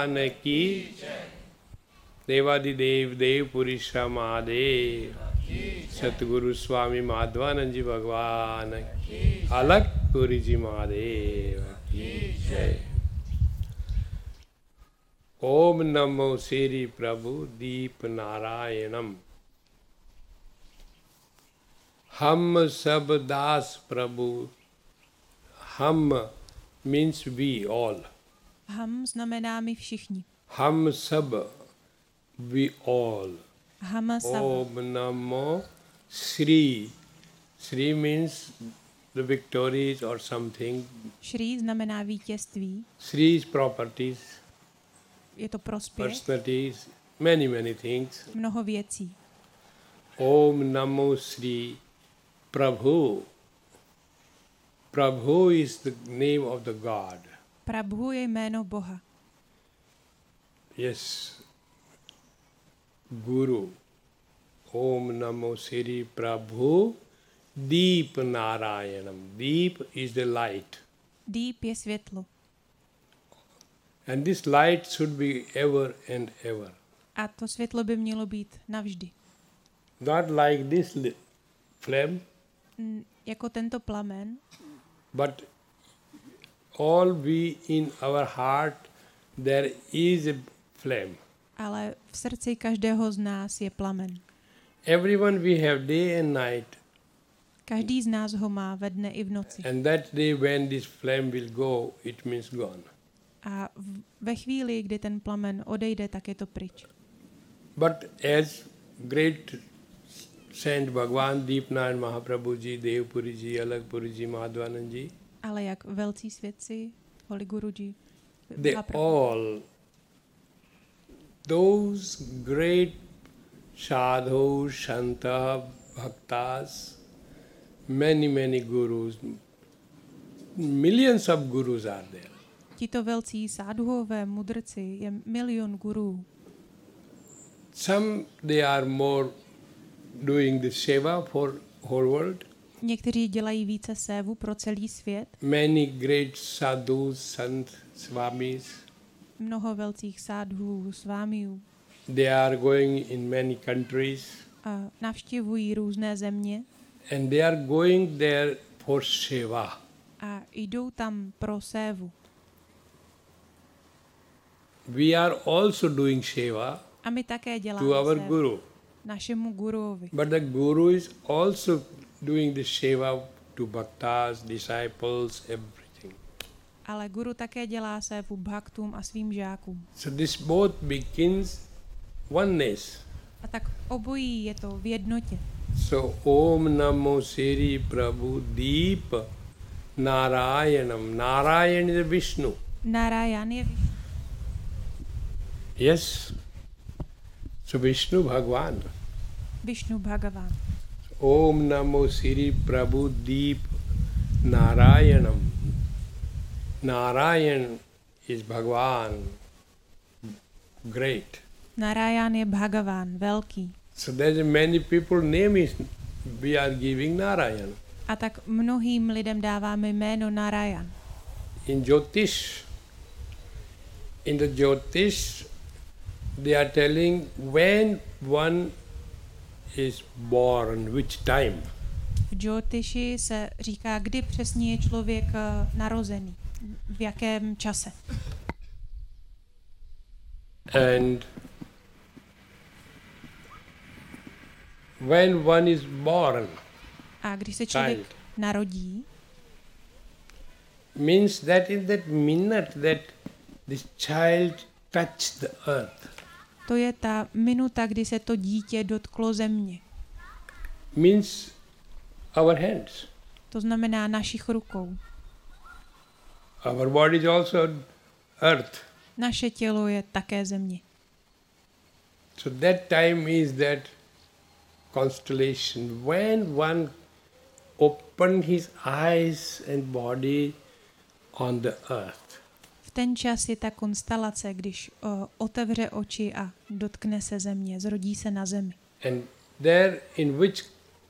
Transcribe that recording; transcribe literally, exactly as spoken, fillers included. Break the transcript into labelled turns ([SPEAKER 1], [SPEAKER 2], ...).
[SPEAKER 1] भगवान की, देवादिदेव देवपुरी श्रमादेव, सतगुरु स्वामी माधवानंद जी भगवान की, अलगपुरी जी महादेव की जय। ओम नमो श्री प्रभु दीप नारायणम। हम सब दास प्रभु, हम means we all.
[SPEAKER 2] Ham znamená my všichni.
[SPEAKER 1] हम सब, we all.
[SPEAKER 2] Ham sab.
[SPEAKER 1] Om Namo Shri. Shri means the victories or something.
[SPEAKER 2] Shri znamená vítězství.
[SPEAKER 1] Shri's properties.
[SPEAKER 2] Je to prospěch.
[SPEAKER 1] Personalities, many many things.
[SPEAKER 2] Mnoho věcí.
[SPEAKER 1] Om Namo Shri Prabhu. Prabhu is the name of the God.
[SPEAKER 2] Prabhu je jméno Boha.
[SPEAKER 1] Yes. Guru. Om Namo Shri Prabhu Deep Narayanam. Deep is the light.
[SPEAKER 2] Deep je světlo.
[SPEAKER 1] And this light should be ever and ever.
[SPEAKER 2] A to světlo by mělo být navždy.
[SPEAKER 1] Not like this li- flame.
[SPEAKER 2] Mm, jako tento plamen.
[SPEAKER 1] But all we in our heart, there is a flame.
[SPEAKER 2] Ale v srdci každého z nás je plamen.
[SPEAKER 1] Everyone we have day and night.
[SPEAKER 2] Každý z nás ho má ve dne i v noci.
[SPEAKER 1] And that day when this flame will go, it means gone.
[SPEAKER 2] A v, ve chvíli, kdy ten plamen odejde, tak je to pryč.
[SPEAKER 1] But as great Saint Bhagwan Deepnarayan Mahaprabhu ji, Devpuri ji, Alagpuri ji, Madhvanand ji,
[SPEAKER 2] Ale jak velcí svědci, Holy Guruji,
[SPEAKER 1] they all, those great sadhus, shanta, bhaktas, many, many gurus, millions of gurus are there.
[SPEAKER 2] Tito velcí sádhuové mudrci, je milion gurů.
[SPEAKER 1] Some they are more doing the seva for whole world.
[SPEAKER 2] Někteří dělají více sévu pro celý svět.
[SPEAKER 1] Many great sadhus, sant, swamis.
[SPEAKER 2] Mnoho velcích sádhů, svámiů.
[SPEAKER 1] They are going in many countries.
[SPEAKER 2] A navštěvují různé země.
[SPEAKER 1] And they are going there for seva.
[SPEAKER 2] A jdou tam pro sévu.
[SPEAKER 1] We are also doing seva.
[SPEAKER 2] A my také děláme
[SPEAKER 1] to our
[SPEAKER 2] sévu
[SPEAKER 1] guru.
[SPEAKER 2] Našemu guruovi.
[SPEAKER 1] But the guru is also doing the seva to bhaktas, disciples, everything.
[SPEAKER 2] Ale guru také dělá sévu bhaktům a svým žákům.
[SPEAKER 1] So this both begins oneness.
[SPEAKER 2] A tak obojí je to v jednotě.
[SPEAKER 1] So Om Namo Shri Prabhu Deep Narayanam. Narayan is Vishnu.
[SPEAKER 2] Narayan je Vishnu.
[SPEAKER 1] Yes. So Vishnu Bhagwan.
[SPEAKER 2] Vishnu Bhagavan.
[SPEAKER 1] Om Namo Shri Prabhu Deep Narayanam. Narayan is Bhagwan. Great.
[SPEAKER 2] Narayan je Bhagavan, velký.
[SPEAKER 1] So there's many people name is we are giving Narayan.
[SPEAKER 2] A tak mnohým lidem dáváme jméno Narayan.
[SPEAKER 1] In Jyotish, in the Jyotish, they are telling when one is born, which time.
[SPEAKER 2] V Jyotiši se říká, kdy přesně je člověk narozený, v jakém čase.
[SPEAKER 1] And when one is born,
[SPEAKER 2] a když se člověk
[SPEAKER 1] child,
[SPEAKER 2] narodí,
[SPEAKER 1] means that in that minute that this child touched the earth.
[SPEAKER 2] To je ta minuta, kdy se to dítě dotklo země.
[SPEAKER 1] Means our hands.
[SPEAKER 2] To znamená našich rukou.
[SPEAKER 1] Our body is also earth.
[SPEAKER 2] Naše tělo je také země.
[SPEAKER 1] So that time is that constellation when one opened his eyes and body on the earth.
[SPEAKER 2] V ten čas je ta konstelace, když o, otevře oči a dotkne se země, zrodí se na zemi.
[SPEAKER 1] And there in which